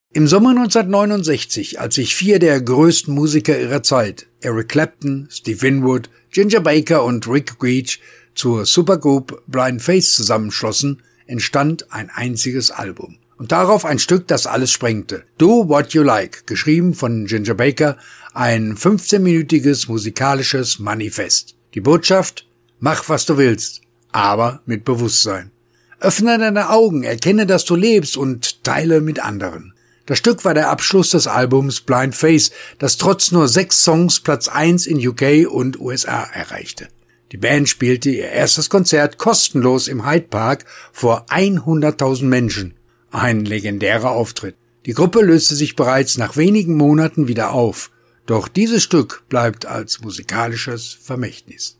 Im Sommer 1969, als sich 4 der größten Musiker ihrer Zeit, Eric Clapton, Steve Winwood, Ginger Baker und Rick Grech, zur Supergroup Blind Faith zusammenschlossen, entstand ein einziges Album. Und darauf ein Stück, das alles sprengte. Do What You Like, geschrieben von Ginger Baker, ein 15-minütiges musikalisches Manifest. Die Botschaft: Mach, was du willst, aber mit Bewusstsein. Öffne deine Augen, erkenne, dass du lebst und teile mit anderen. Das Stück war der Abschluss des Albums Blind Faith, das trotz nur 6 Songs Platz 1 in UK und USA erreichte. Die Band spielte ihr erstes Konzert kostenlos im Hyde Park vor 100.000 Menschen. Ein legendärer Auftritt. Die Gruppe löste sich bereits nach wenigen Monaten wieder auf. Doch dieses Stück bleibt als musikalisches Vermächtnis.